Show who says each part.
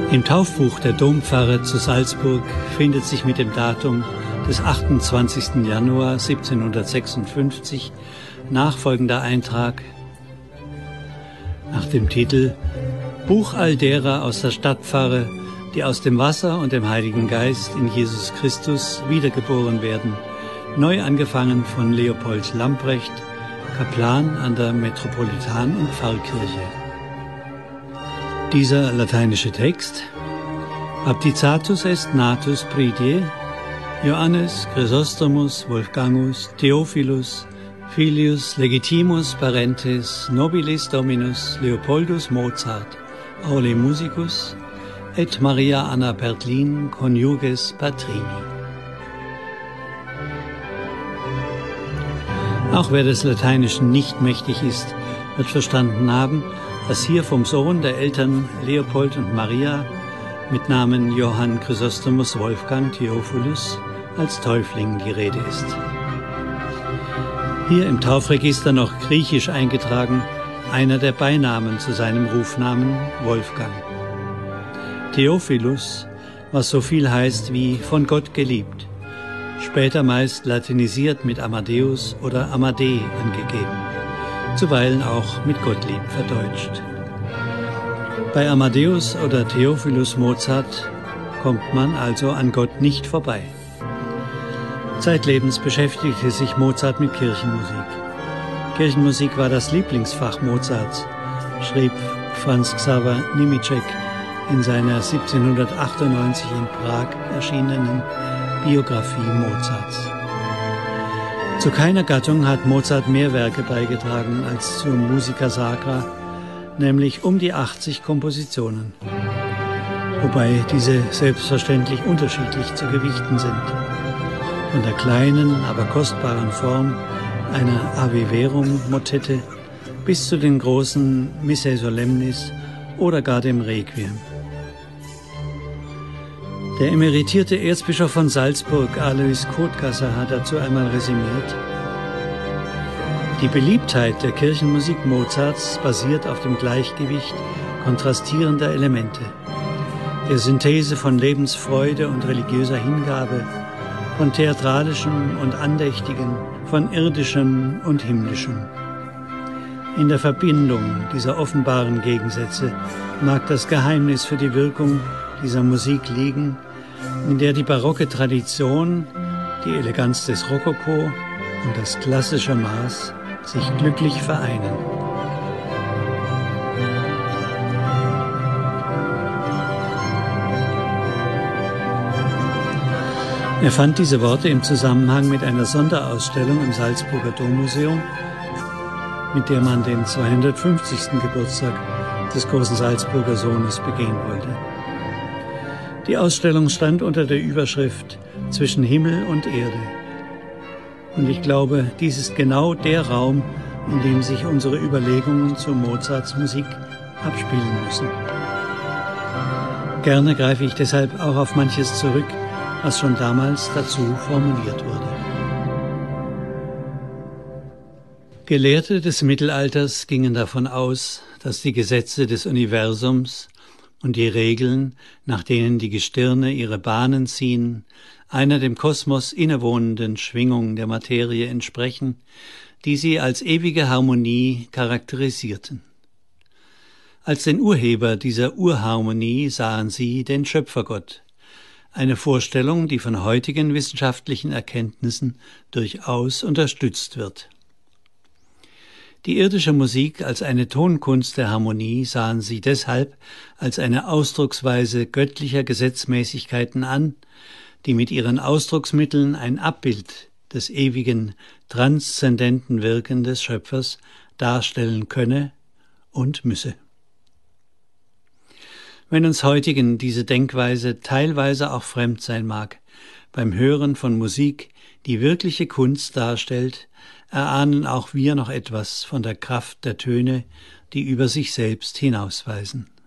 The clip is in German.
Speaker 1: Im Taufbuch der Dompfarre zu Salzburg findet sich mit dem Datum des 28. Januar 1756 nachfolgender Eintrag nach dem Titel Buch all derer aus der Stadtpfarre, die aus dem Wasser und dem Heiligen Geist in Jesus Christus wiedergeboren werden, neu angefangen von Leopold Lamprecht, Kaplan an der Metropolitan- und Pfarrkirche. Dieser lateinische Text: Baptizatus est natus pridie Johannes Chrysostomus Wolfgangus Theophilus filius legitimus parentes nobilis Dominus Leopoldus Mozart aule musicus et Maria Anna Pertlin conjuges Patrini. Auch wer des Lateinischen nicht mächtig ist, wird verstanden haben, dass hier vom Sohn der Eltern Leopold und Maria mit Namen Johann Chrysostomus Wolfgang Theophilus als Täufling die Rede ist. Hier im Taufregister noch griechisch eingetragen, einer der Beinamen zu seinem Rufnamen Wolfgang. Theophilus, was so viel heißt wie von Gott geliebt, später meist latinisiert mit Amadeus oder Amadee angegeben, zuweilen auch mit Gottlieb verdeutscht. Bei Amadeus oder Theophilus Mozart kommt man also an Gott nicht vorbei. Zeitlebens beschäftigte sich Mozart mit Kirchenmusik. Kirchenmusik war das Lieblingsfach Mozarts, schrieb Franz Xaver Nimitschek in seiner 1798 in Prag erschienenen Biografie Mozarts. Zu keiner Gattung hat Mozart mehr Werke beigetragen als zur Musica Sacra, nämlich um die 80 Kompositionen, wobei diese selbstverständlich unterschiedlich zu gewichten sind. Von der kleinen, aber kostbaren Form einer Ave Verum Motette bis zu den großen Missae Solemnis oder gar dem Requiem. Der emeritierte Erzbischof von Salzburg, Alois Kotgasser, hat dazu einmal resümiert: Die Beliebtheit der Kirchenmusik Mozarts basiert auf dem Gleichgewicht kontrastierender Elemente, der Synthese von Lebensfreude und religiöser Hingabe, von theatralischem und andächtigem, von irdischem und himmlischem. In der Verbindung dieser offenbaren Gegensätze mag das Geheimnis für die Wirkung dieser Musik liegen, in der die barocke Tradition, die Eleganz des Rokoko und das klassische Maß sich glücklich vereinen. Er fand diese Worte im Zusammenhang mit einer Sonderausstellung im Salzburger Dommuseum, mit der man den 250. Geburtstag des großen Salzburger Sohnes begehen wollte. Die Ausstellung stand unter der Überschrift Zwischen Himmel und Erde. Und ich glaube, dies ist genau der Raum, in dem sich unsere Überlegungen zu Mozarts Musik abspielen müssen. Gerne greife ich deshalb auch auf manches zurück, was schon damals dazu formuliert wurde. Gelehrte des Mittelalters gingen davon aus, dass die Gesetze des Universums und die Regeln, nach denen die Gestirne ihre Bahnen ziehen, einer dem Kosmos innewohnenden Schwingung der Materie entsprechen, die sie als ewige Harmonie charakterisierten. Als den Urheber dieser Urharmonie sahen sie den Schöpfergott, eine Vorstellung, die von heutigen wissenschaftlichen Erkenntnissen durchaus unterstützt wird. Die irdische Musik als eine Tonkunst der Harmonie sahen sie deshalb als eine Ausdrucksweise göttlicher Gesetzmäßigkeiten an, die mit ihren Ausdrucksmitteln ein Abbild des ewigen, transzendenten Wirken des Schöpfers darstellen könne und müsse. Wenn uns heutigen diese Denkweise teilweise auch fremd sein mag, beim Hören von Musik, die wirkliche Kunst darstellt, erahnen auch wir noch etwas von der Kraft der Töne, die über sich selbst hinausweisen.